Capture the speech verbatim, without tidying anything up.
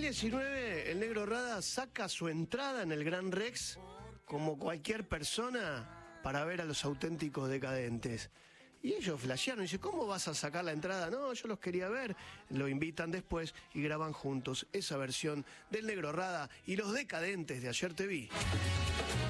diecinueve, el Negro Rada saca su entrada en el Gran Rex como cualquier persona para ver a los Auténticos Decadentes. Y ellos flashearon y dicen, ¿cómo vas a sacar la entrada? No, yo los quería ver. Lo invitan después y graban juntos esa versión del Negro Rada y los Decadentes de Ayer Te Vi.